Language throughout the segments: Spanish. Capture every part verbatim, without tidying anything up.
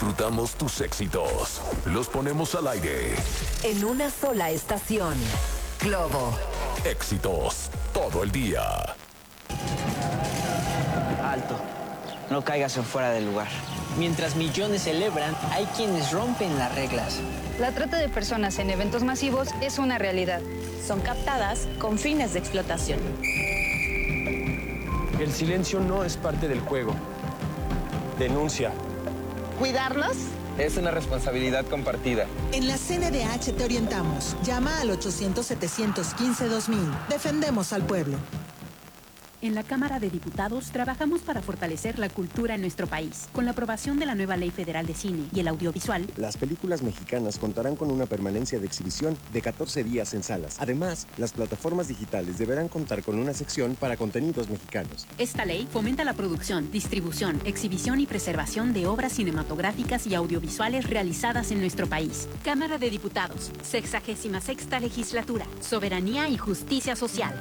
disfrutamos tus éxitos. Los ponemos al aire. En una sola estación. Globo. Éxitos todo el día. Alto. No caigas en fuera del lugar. Mientras millones celebran, hay quienes rompen las reglas. La trata de personas en eventos masivos es una realidad. Son captadas con fines de explotación. El silencio no es parte del juego. Denuncia. ¿Cuidarnos? Es una responsabilidad compartida. En la C N D H te orientamos. Llama al ochocientos, setecientos quince, dos mil. Defendemos al pueblo. En la Cámara de Diputados trabajamos para fortalecer la cultura en nuestro país. Con la aprobación de la nueva Ley Federal de Cine y el Audiovisual, las películas mexicanas contarán con una permanencia de exhibición de catorce días en salas. Además, las plataformas digitales deberán contar con una sección para contenidos mexicanos. Esta ley fomenta la producción, distribución, exhibición y preservación de obras cinematográficas y audiovisuales realizadas en nuestro país. Cámara de Diputados, sexagésima sexta legislatura, soberanía y justicia social.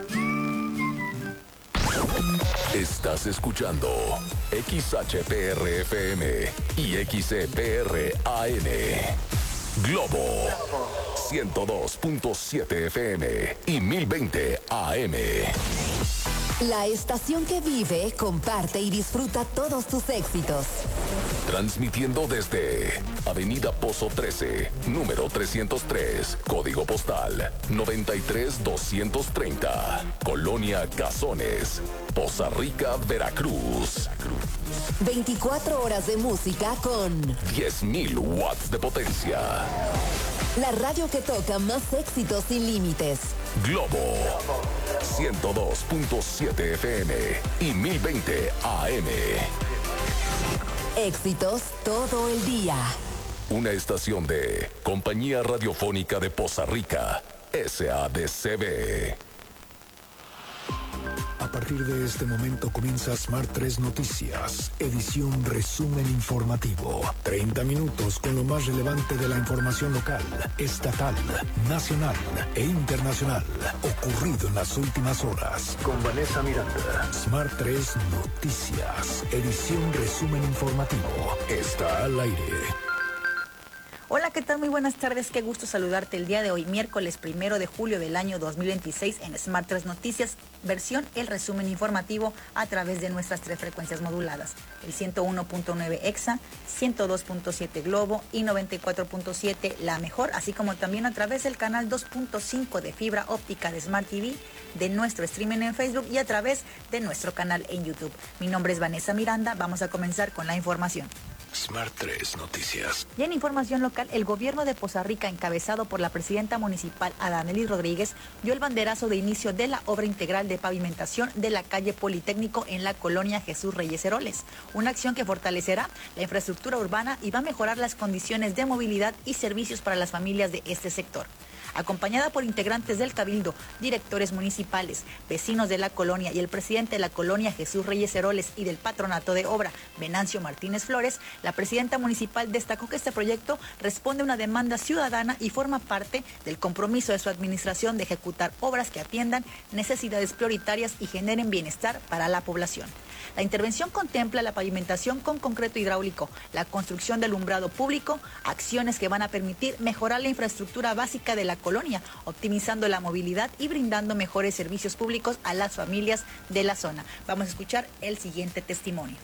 Estás escuchando X H P R F M y X E P R A N. Globo ciento dos punto siete F M y mil veinte A M. La estación que vive, comparte y disfruta todos tus éxitos. Transmitiendo desde Avenida Pozo trece, número trescientos tres, código postal noventa y tres doscientos treinta, Colonia Cazones, Poza Rica, Veracruz. veinticuatro horas de música con diez mil watts de potencia. La radio que toca más éxitos sin límites. Globo ciento dos punto siete F M y mil veinte A M. Éxitos todo el día. Una estación de Compañía Radiofónica de Poza Rica, S A D C B. A partir de este momento comienza Smart tres Noticias, edición resumen informativo. treinta minutos con lo más relevante de la información local, estatal, nacional e internacional, ocurrido en las últimas horas. Con Vanessa Miranda. Smart tres Noticias, edición resumen informativo. Está al aire. Hola, ¿qué tal? Muy buenas tardes, qué gusto saludarte el día de hoy, miércoles primero de julio del año dos mil veintiséis en Smart tres Noticias, versión el resumen informativo a través de nuestras tres frecuencias moduladas, el ciento uno punto nueve EXA, ciento dos punto siete Globo y noventa y cuatro punto siete La Mejor, así como también a través del canal dos punto cinco de fibra óptica de Smart T V, de nuestro streaming en Facebook y a través de nuestro canal en YouTube. Mi nombre es Vanessa Miranda, vamos a comenzar con la información. Smart tres Noticias. Y en información local, el gobierno de Poza Rica, encabezado por la presidenta municipal Adanelis Rodríguez, dio el banderazo de inicio de la obra integral de pavimentación de la calle Politécnico en la colonia Jesús Reyes Heroles, una acción que fortalecerá la infraestructura urbana y va a mejorar las condiciones de movilidad y servicios para las familias de este sector. Acompañada por integrantes del Cabildo, directores municipales, vecinos de la colonia y el presidente de la colonia Jesús Reyes Heroles y del patronato de obra, Venancio Martínez Flores, la presidenta municipal destacó que este proyecto responde a una demanda ciudadana y forma parte del compromiso de su administración de ejecutar obras que atiendan necesidades prioritarias y generen bienestar para la población. La intervención contempla la pavimentación con concreto hidráulico, la construcción de alumbrado público, acciones que van a permitir mejorar la infraestructura básica de la colonia, optimizando la movilidad y brindando mejores servicios públicos a las familias de la zona. Vamos a escuchar el siguiente testimonio.